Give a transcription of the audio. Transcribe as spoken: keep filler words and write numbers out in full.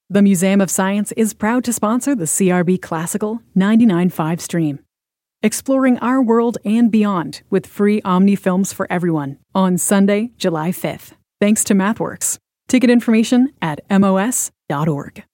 The Museum of Science is proud to sponsor the C R B Classical ninety-nine point five stream. Exploring our world and beyond with free Omni films for everyone on Sunday, July fifth. Thanks to MathWorks. Ticket information at M O S dot org.